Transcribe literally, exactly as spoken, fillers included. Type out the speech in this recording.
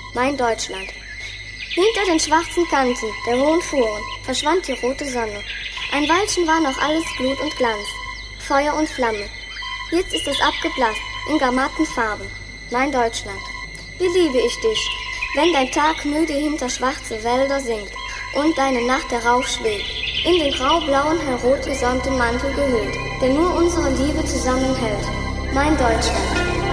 mein Deutschland. Hinter den schwarzen Kanten der hohen Fuhren verschwand die rote Sonne. Ein Weilchen war noch alles Glut und Glanz, Feuer und Flamme. Jetzt ist es abgeblasst in gar matten Farben, mein Deutschland. Wie liebe ich dich, wenn dein Tag müde hinter schwarze Wälder sinkt und deine Nacht darauf schwebt, in den grau-blauen, hellrot gesäumten Mantel gehüllt, der nur unsere Liebe zusammenhält, mein Deutschland.